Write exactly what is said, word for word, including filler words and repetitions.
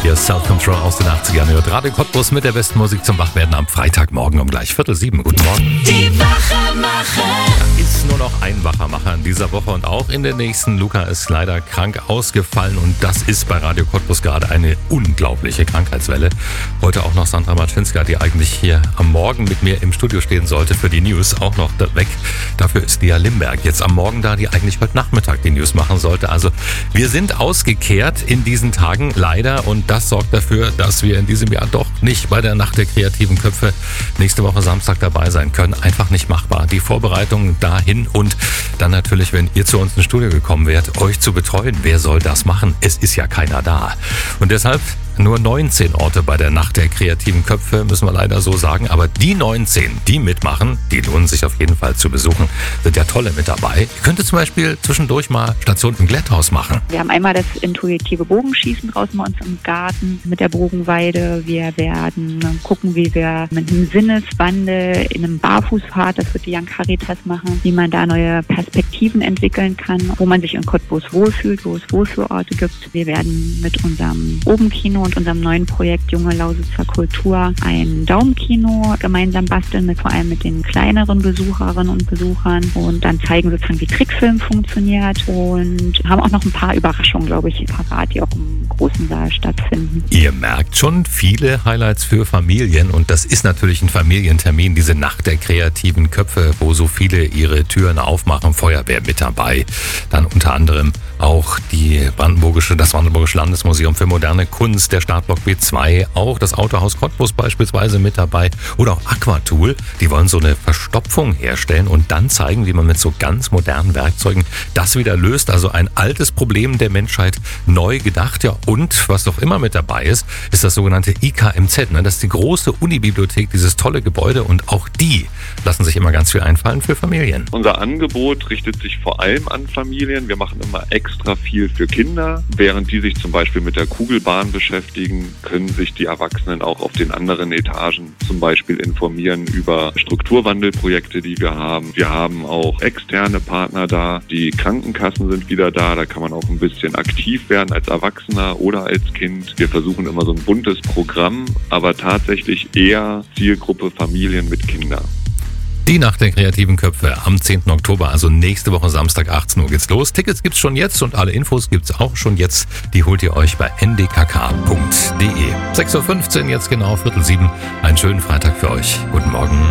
hier Self Control aus den achtzigern. Hört Radio Cottbus mit der besten Musik zum Wachwerden am Freitagmorgen um gleich Viertel sieben. Guten Morgen. Die Wachermacher. Ist nur noch ein Wachermacher in dieser Woche und auch in der nächsten. Luca ist leider krank ausgefallen und das ist bei Radio Cottbus gerade eine unglaubliche Krankheitswelle. Heute auch noch Sandra Matschinska, die eigentlich hier am Morgen mit mir im Studio stehen sollte für die News, auch noch weg. Dafür ist Lia Limberg jetzt am Morgen da, die eigentlich heute Nachmittag die News machen sollte. Also wir sind ausgekehrt in diesen Tagen leider und das sorgt dafür, dass wir in diesem Jahr doch nicht bei der Nacht der kreativen Köpfe nächste Woche Samstag dabei sein können. Einfach nicht machbar. Die Vorbereitungen dahin und dann natürlich, wenn ihr zu uns ins Studio gekommen wärt, euch zu betreuen. Wer soll das machen? Es ist ja keiner da. Und deshalb nur neunzehn Orte bei der Nacht der kreativen Köpfe, müssen wir leider so sagen. Aber die neunzehn, die mitmachen, die lohnen sich auf jeden Fall zu besuchen. Sind ja tolle mit dabei. Ihr könntet zum Beispiel zwischendurch mal Station im Glätthaus machen. Wir haben einmal das intuitive Bogenschießen draußen bei uns im Garten mit der Bogenweide. Wir werden gucken, wie wir mit einem Sinneswandel in einem Barfußpfad, das wird die Young Caritas machen, wie man da neue Perspektiven entwickeln kann, wo man sich in Cottbus wohlfühlt, wo es Wohlfühlorte gibt. Wir werden mit unserem Obenkino und unserem neuen Projekt Junge Lausitzer Kultur ein Daumenkino gemeinsam basteln, mit, vor allem mit den kleineren Besucherinnen und Besuchern und dann zeigen sozusagen, wie Trickfilm funktioniert und haben auch noch ein paar Überraschungen, glaube ich, parat, die auch im großen Saal stattfinden. Ihr merkt schon, viele Highlights für Familien und das ist natürlich ein Familientermin, diese Nacht der kreativen Köpfe, wo so viele ihre Türen aufmachen, Feuerwehr mit dabei, dann unter anderem auch die Brandenburgische, das Brandenburgische Landesmuseum für moderne Kunst, der Startblock B zwei, auch das Autohaus Cottbus beispielsweise mit dabei oder auch Aquatool. Die wollen so eine Verstopfung herstellen und dann zeigen, wie man mit so ganz modernen Werkzeugen das wieder löst. Also ein altes Problem der Menschheit neu gedacht. Ja, und was doch immer mit dabei ist, ist das sogenannte I K M Z. Ne? Das ist die große Unibibliothek, dieses tolle Gebäude und auch die lassen sich immer ganz viel einfallen für Familien. Unser Angebot richtet sich vor allem an Familien. Wir machen immer extra viel für Kinder. Während die sich zum Beispiel mit der Kugelbahn beschäftigen, können sich die Erwachsenen auch auf den anderen Etagen zum Beispiel informieren über Strukturwandelprojekte, die wir haben. Wir haben auch externe Partner da. Die Krankenkassen sind wieder da. Da kann man auch ein bisschen aktiv werden als Erwachsener oder als Kind. Wir versuchen immer so ein buntes Programm, aber tatsächlich eher Zielgruppe Familien mit Kindern. Die Nacht der kreativen Köpfe am zehnten Oktober, also nächste Woche Samstag achtzehn Uhr geht's los. Tickets gibt's schon jetzt und alle Infos gibt's auch schon jetzt. Die holt ihr euch bei n d k k punkt d e. sechs Uhr fünfzehn, jetzt genau Viertel sieben. Einen schönen Freitag für euch. Guten Morgen.